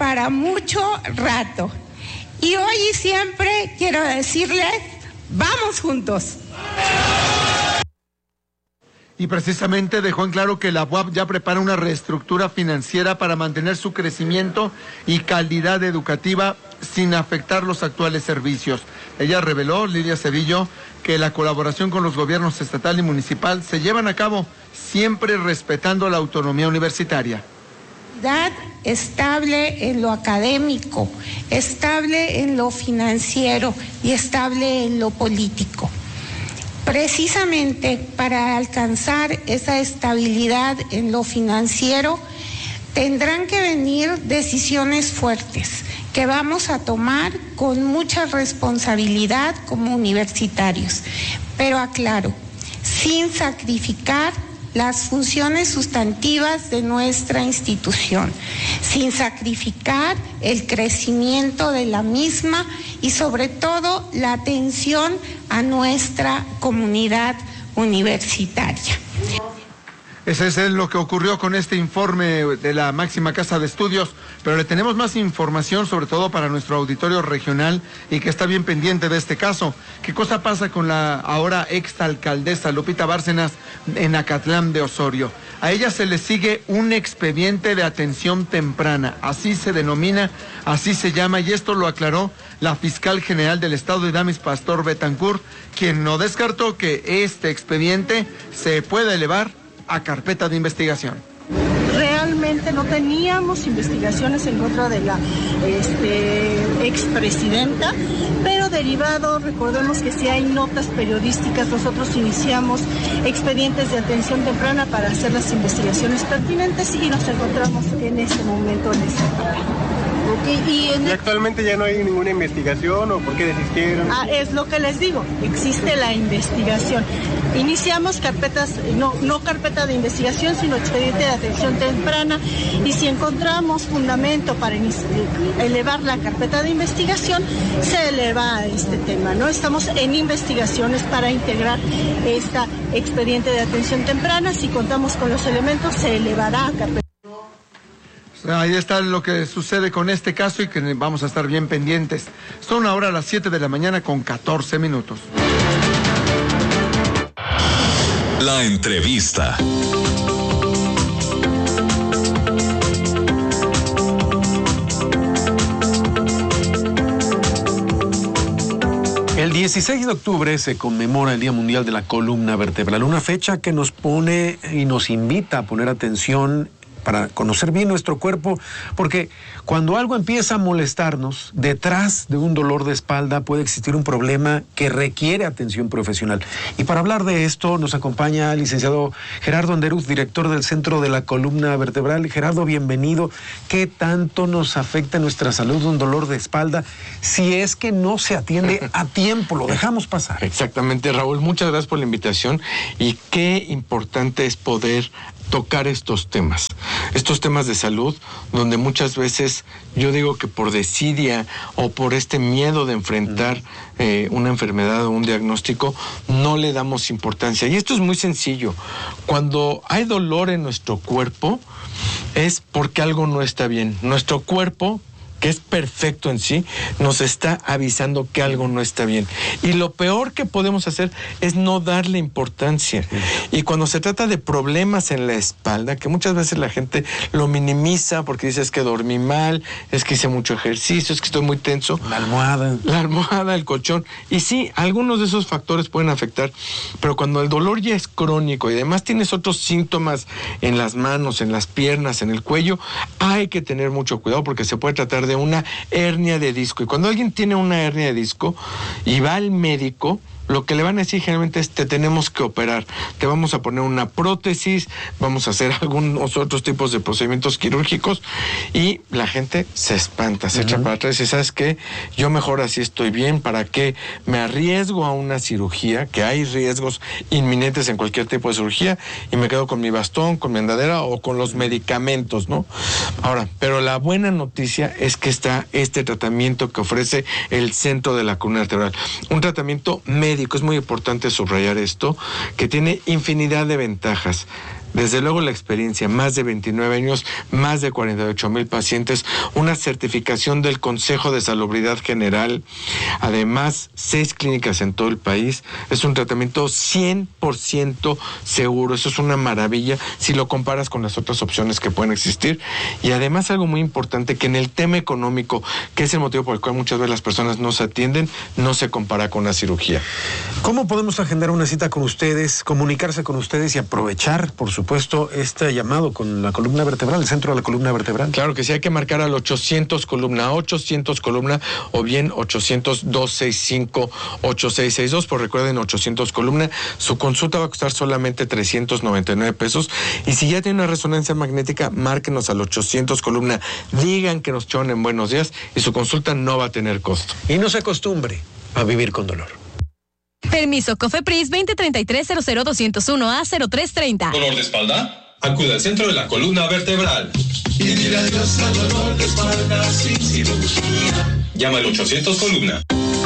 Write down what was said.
para mucho rato. Y hoy y siempre quiero decirles, vamos juntos. Y precisamente dejó en claro que la UAP ya prepara una reestructura financiera para mantener su crecimiento y calidad educativa sin afectar los actuales servicios. Ella reveló, Lidia Cedillo, que la colaboración con los gobiernos estatal y municipal se llevan a cabo siempre respetando la autonomía universitaria. Estable en lo académico, estable en lo financiero y estable en lo político. Precisamente para alcanzar esa estabilidad en lo financiero, tendrán que venir decisiones fuertes que vamos a tomar con mucha responsabilidad como universitarios. Pero aclaro, sin sacrificar las funciones sustantivas de nuestra institución, sin sacrificar el crecimiento de la misma y sobre todo la atención a nuestra comunidad universitaria. Ese es lo que ocurrió con este informe de la máxima casa de estudios, pero le tenemos más información, sobre todo para nuestro auditorio regional y que está bien pendiente de este caso. ¿Qué cosa pasa con la ahora exalcaldesa Lupita Bárcenas en Acatlán de Osorio? A ella se le sigue un expediente de atención temprana, así se denomina, así se llama, y esto lo aclaró la fiscal general del estado, Idamis Pastor Betancourt, quien no descartó que este expediente se pueda elevar a carpeta de investigación. Realmente no teníamos investigaciones en contra de la expresidenta, pero derivado, recordemos que si hay notas periodísticas, nosotros iniciamos expedientes de atención temprana para hacer las investigaciones pertinentes y nos encontramos en este momento en esta etapa. ¿Y actualmente ya no hay ninguna investigación o por qué desistieron? Es lo que les digo, existe la investigación. Iniciamos carpetas, no carpeta de investigación, sino expediente de atención temprana, y si encontramos fundamento para elevar la carpeta de investigación, se eleva a este tema, ¿no? Estamos en investigaciones para integrar esta expediente de atención temprana. Si contamos con los elementos, se elevará a carpeta. Ahí está lo que sucede con este caso y que vamos a estar bien pendientes. Son ahora las 7 de la mañana con 14 minutos. La entrevista. El 16 de octubre se conmemora el Día Mundial de la Columna Vertebral, una fecha que nos pone y nos invita a poner atención para conocer bien nuestro cuerpo, porque cuando algo empieza a molestarnos, detrás de un dolor de espalda puede existir un problema que requiere atención profesional. Y para hablar de esto nos acompaña el licenciado Gerardo Anderuz, director del Centro de la Columna Vertebral. Gerardo, bienvenido. ¿Qué tanto nos afecta en nuestra salud un dolor de espalda si es que no se atiende a tiempo? Lo dejamos pasar. Exactamente, Raúl. Muchas gracias por la invitación y qué importante es poder tocar estos temas de salud, donde muchas veces yo digo que por desidia o por este miedo de enfrentar una enfermedad o un diagnóstico, no le damos importancia. Y esto es muy sencillo. Cuando hay dolor en nuestro cuerpo, es porque algo no está bien. Nuestro cuerpo, que es perfecto en sí, nos está avisando que algo no está bien. Y lo peor que podemos hacer es no darle importancia. Y cuando se trata de problemas en la espalda, que muchas veces la gente lo minimiza porque dice es que dormí mal, es que hice mucho ejercicio, es que estoy muy tenso. La almohada, el colchón. Y sí, algunos de esos factores pueden afectar, pero cuando el dolor ya es crónico y además tienes otros síntomas en las manos, en las piernas, en el cuello, hay que tener mucho cuidado porque se puede tratar de una hernia de disco. Y cuando alguien tiene una hernia de disco y va al médico, lo que le van a decir generalmente es te tenemos que operar, te vamos a poner una prótesis, vamos a hacer algunos otros tipos de procedimientos quirúrgicos, y la gente se espanta, se echa para atrás y ¿sabes qué? Yo mejor así estoy bien, ¿para qué me arriesgo a una cirugía? Que hay riesgos inminentes en cualquier tipo de cirugía, y me quedo con mi bastón, con mi andadera o con los medicamentos, ¿no? Ahora, pero la buena noticia es que está este tratamiento que ofrece el Centro de la Columna Vertebral, un tratamiento médico. Es muy importante subrayar esto, que tiene infinidad de ventajas. Desde luego la experiencia, más de 29 años, más de 48,000 pacientes, una certificación del Consejo de Salubridad General, además 6 clínicas en todo el país. Es un tratamiento 100% seguro. Eso es una maravilla si lo comparas con las otras opciones que pueden existir. Y además algo muy importante, que en el tema económico, que es el motivo por el cual muchas veces las personas no se atienden, no se compara con una cirugía. ¿Cómo podemos agendar una cita con ustedes, comunicarse con ustedes y aprovechar, por supuesto, este llamado con la columna vertebral, el centro de la columna vertebral? Claro que sí, hay que marcar al 800 columna o bien 800-265-8662, pues recuerden, 800 columna. Su consulta va a costar solamente 399 pesos. Y si ya tiene una resonancia magnética, márquenos al 800 columna, digan que nos echaron en Buenos Días y su consulta no va a tener costo. Y no se acostumbre a vivir con dolor. Permiso COFEPRIS 2033-00201A0330. ¿Dolor de espalda? Acude al centro de la columna vertebral. Y dile adiós al dolor de espalda sin cirugía. Llama al 800 columna.